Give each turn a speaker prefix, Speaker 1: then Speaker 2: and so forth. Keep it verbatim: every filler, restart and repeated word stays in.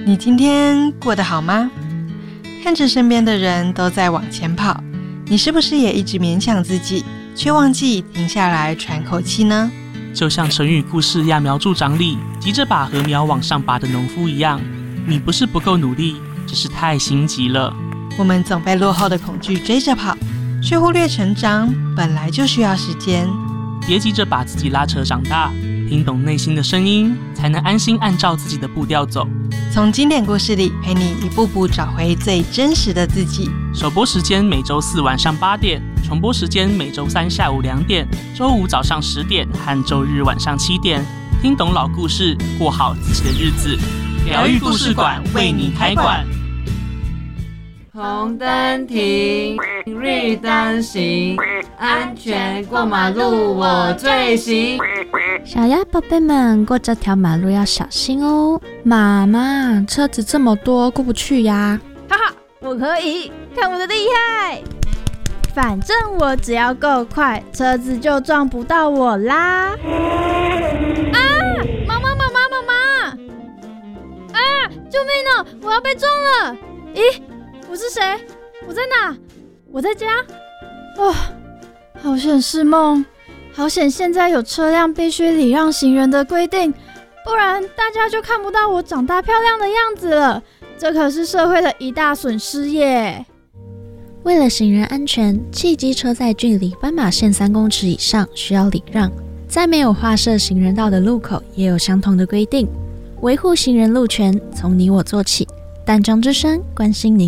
Speaker 1: 你今天过得好吗？看着身边的人都在往前跑，你是不是也一直勉强自己，却忘记停下来喘口气呢？
Speaker 2: 就像成语故事揠苗助长里急着把禾苗往上拔的农夫一样，你不是不够努力，只是太心急了。
Speaker 1: 我们总被落后的恐惧追着跑，却忽略成长本来就需要时间。
Speaker 2: 别急着把自己拉扯长大，听懂内心的声音，才能安心按照自己的步调走。
Speaker 1: 从经典故事里陪你一步步找回最真实的自己。
Speaker 2: 首播时间每周四晚上八点，重播时间每周三下午两点，周五早上十点和周日晚上七点。听懂老故事，过好自己的日子。疗愈故事馆为你开馆。
Speaker 3: 红灯停，绿灯行，安全过马路我最行。
Speaker 4: 小鸭宝贝们，过这条马路要小心哦。妈妈，车子这么多，过不去呀。
Speaker 5: 哈哈，我可以，看我的厉害！反正我只要够快，车子就撞不到我啦。啊！妈妈，妈妈，妈妈！啊！救命哦！我要被撞了！咦？我是谁？我在哪？我在家。哇、哦，好险是梦，好险现在有车辆必须礼让行人的规定，不然大家就看不到我长大漂亮的样子了。这可是社会的一大损失耶。
Speaker 4: 为了行人安全，汽机车在距离斑马线三公尺以上需要礼让，在没有划设行人道的路口也有相同的规定。维护行人路权，从你我做起。淡江之声关心您。